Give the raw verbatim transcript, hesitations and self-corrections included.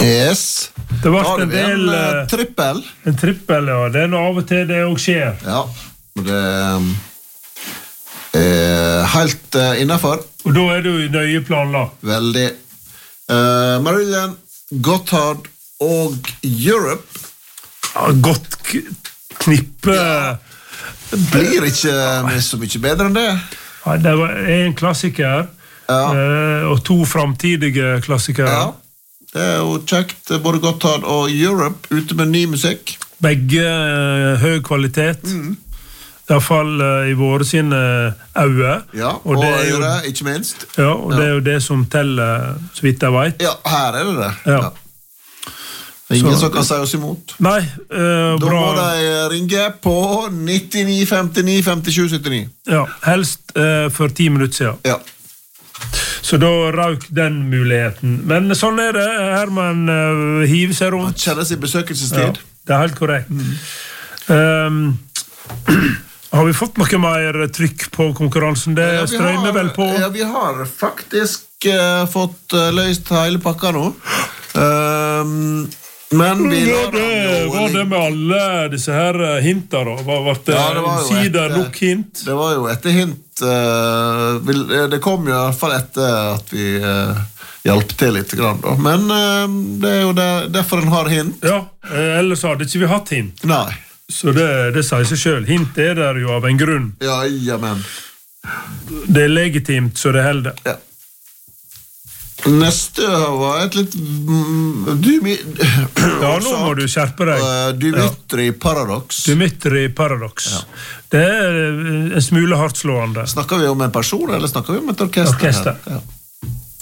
Yes. Det var en en del... En uh, trippel. En trippel, ja. Det er noe av og til det også skjer. Ja, det er helt uh, innenfor. Og da er det jo nøye planlagt. Veldig. Uh, Marillion, Gotthard og Europe. Ja, godt knippe... Ja. Det blir ikke ja. Så mye bedre enn det. Ja, det er en klassiker, ja. uh, og to fremtidige klassikere. Ja. Det er jo kjekt, både Gotthard og Europe, ute med ny musikk. Begge uh, høy kvalitet. Mm. I hvert fall uh, i våre sine øyne. Ja, og, og det er jo, øyre, ikke minst. Ja, og ja. Det er jo det som teller, så vidt jeg vet. Ja, her er det det. Ja. Ja. Ingen så, som kan si oss imot. Nei, uh, da bra. må de ringe på nittini femtini femtisju syttini. Ja, helst uh, for ti minutter siden. Ja. Så da rauk den muligheten. Men sånn er det, her man uh, hiver seg rundt. Man kjenner seg besøkelsestid. Ja, det er helt korrekt. Mm. Um, har vi fått noe mer trykk på konkurransen? Det ja, strømmer vel på? Ja, vi har faktisk uh, fått uh, løst hele pakka nå. Um, Men vi var det, var det med alle disse her hinter da? Var det, ja, det var jo etter, nok hint? Det var jo etter hint. Uh, det kom jo i hvert fall etter at vi uh, hjalp til litt grann da. Men uh, det er jo der, derfor den har hint. Ja, ellers hadde ikke vi hatt hint. Nei. Så det, det sier seg selv. Hint er der jo av en grunn. Ja, ja, men. Det er legitimt, så det holder. Ja. Neste var et litt du, ja, nå må du skjerpe deg. Dimitri Paradox. Dimitri Paradox. Ja. Det er en smule hardslående. Snakker vi om en person, eller snakker vi om et orkester? Orkester. Ja.